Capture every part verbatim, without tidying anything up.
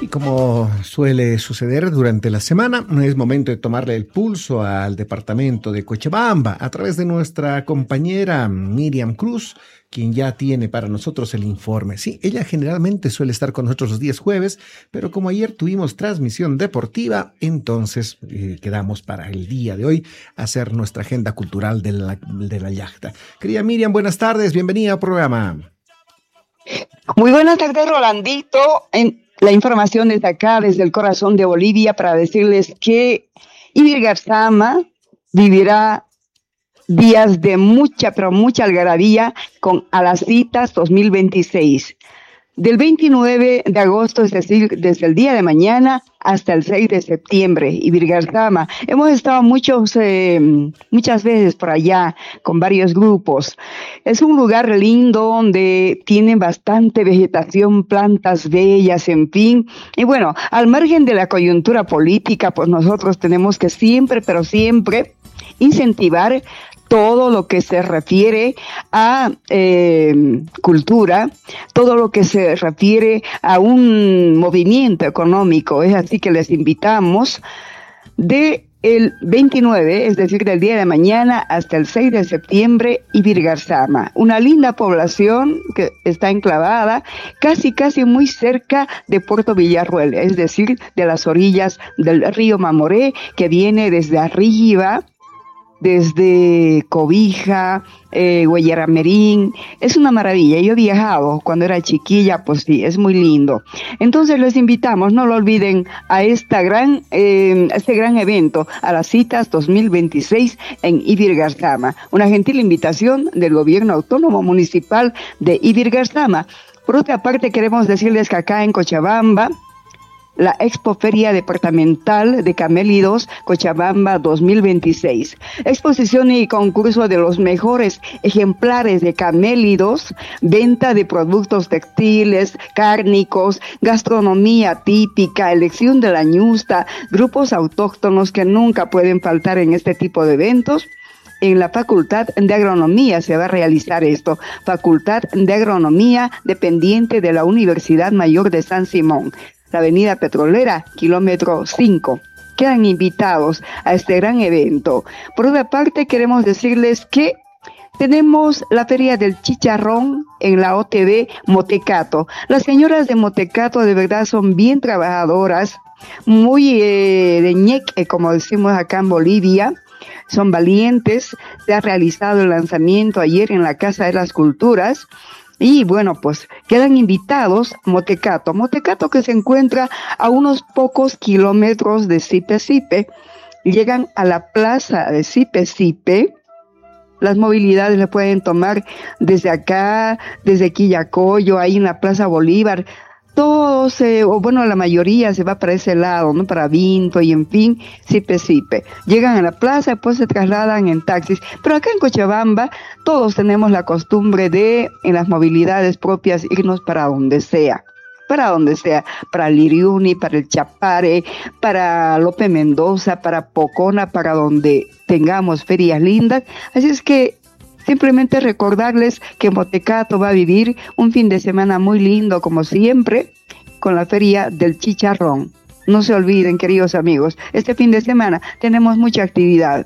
Y como suele suceder durante la semana, es momento de tomarle el pulso al departamento de Cochabamba a través de nuestra compañera Miriam Cruz, quien ya tiene para nosotros el informe. Sí, ella generalmente suele estar con nosotros los días jueves, pero como ayer tuvimos transmisión deportiva, entonces eh, quedamos para el día de hoy hacer nuestra agenda cultural de la, de la yacta. Querida Miriam, buenas tardes, bienvenida al programa. Muy buenas tardes, Rolandito. En la información desde acá, desde el corazón de Bolivia, para decirles que Ibir Garzama vivirá días de mucha, pero mucha algarabía con A las Citas dos mil veintiséis. Del veintinueve de agosto, es decir, desde el día de mañana hasta el seis de septiembre, Ibir Garzama. Hemos estado muchos, eh, muchas veces por allá con varios grupos. Es un lugar lindo donde tienen bastante vegetación, plantas bellas, en fin. Y bueno, al margen de la coyuntura política, pues nosotros tenemos que siempre, pero siempre incentivar todo lo que se refiere a eh, cultura, todo lo que se refiere a un movimiento económico. Es así que les invitamos de el veintinueve, es decir, del día de mañana hasta el seis de septiembre, Ibir Garzama, una linda población que está enclavada casi, casi muy cerca de Puerto Villarruel, es decir, de las orillas del río Mamoré, que viene desde arriba, desde Cobija, eh, Guayaramerín. Es una maravilla. Yo he viajado cuando era chiquilla, pues sí, es muy lindo. Entonces les invitamos, no lo olviden, a esta gran, eh, este gran evento, a las Citas dos mil veintiséis en Ibir Garzama. Una gentil invitación del Gobierno Autónomo Municipal de Ibir Garzama. Por otra parte, queremos decirles que acá en Cochabamba, la Expoferia Departamental de Camélidos Cochabamba dos mil veintiséis. Exposición y concurso de los mejores ejemplares de camélidos, venta de productos textiles, cárnicos, gastronomía típica, elección de la ñusta, grupos autóctonos que nunca pueden faltar en este tipo de eventos. En la Facultad de Agronomía se va a realizar esto. Facultad de Agronomía dependiente de la Universidad Mayor de San Simón. La Avenida Petrolera, kilómetro cinco. Quedan invitados a este gran evento. Por otra parte, queremos decirles que tenemos la Feria del Chicharrón en la O T V Motecato. Las señoras de Motecato de verdad son bien trabajadoras, muy eh, de ñeque, como decimos acá en Bolivia. Son valientes. Se ha realizado el lanzamiento ayer en la Casa de las Culturas. Y bueno, pues quedan invitados Motecato. Motecato que se encuentra a unos pocos kilómetros de Sipe Sipe. Llegan a la plaza de Sipe Sipe. Las movilidades le pueden tomar desde acá, desde Quillacoyo, ahí en la Plaza Bolívar. Todos, eh, o bueno, la mayoría se va para ese lado, ¿no? Para Vinto y en fin, Sipe Sipe. Llegan a la plaza, después se trasladan en taxis. Pero acá en Cochabamba, todos tenemos la costumbre de, en las movilidades propias, irnos para donde sea. Para donde sea, para Liriuni, para el Chapare, para Lope Mendoza, para Pocona, para donde tengamos ferias lindas. Así es que simplemente recordarles que Motecato va a vivir un fin de semana muy lindo, como siempre, con la Feria del Chicharrón. No se olviden, queridos amigos, este fin de semana tenemos mucha actividad.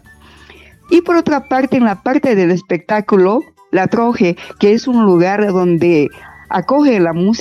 Y por otra parte, en la parte del espectáculo, La Troje, que es un lugar donde acoge la música